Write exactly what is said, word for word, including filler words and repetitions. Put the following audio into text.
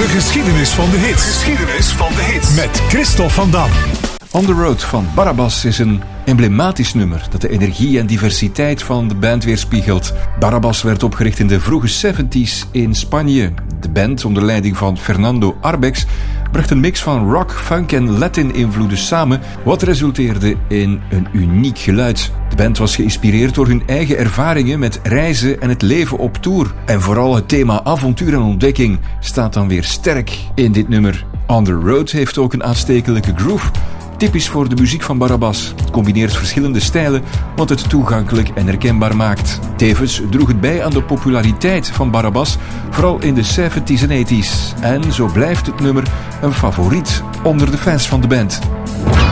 geschiedenis van de hits. Geschiedenis van de hits. Met Christophe van Dam. On the Road van Barabas is een emblematisch nummer dat de energie en diversiteit van de band weerspiegelt. Barabas werd opgericht in de vroege zeventig's in Spanje. De band, onder leiding van Fernando Arbex, bracht een mix van rock, funk en Latin-invloeden samen, wat resulteerde in een uniek geluid. De band was geïnspireerd door hun eigen ervaringen met reizen en het leven op tour. En vooral het thema avontuur en ontdekking staat dan weer sterk in dit nummer. On the Road heeft ook een aanstekelijke groove, typisch voor de muziek van Barabas. Het combineert verschillende stijlen, wat het toegankelijk en herkenbaar maakt. Tevens droeg het bij aan de populariteit van Barabas, vooral in de zeventig's en tachtig's. En zo blijft het nummer een favoriet onder de fans van de band.